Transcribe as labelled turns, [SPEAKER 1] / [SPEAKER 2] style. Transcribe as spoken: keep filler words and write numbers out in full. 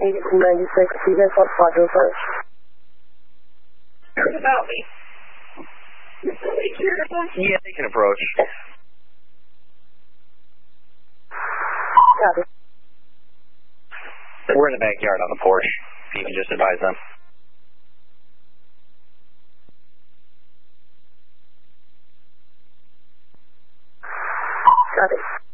[SPEAKER 1] eighty-two ninety-six, you guys want Flaco first?
[SPEAKER 2] Heard about me.
[SPEAKER 3] Yeah, they can approach.
[SPEAKER 1] Copy.
[SPEAKER 3] We're in the backyard on the porch. You can just advise them.
[SPEAKER 1] Copy.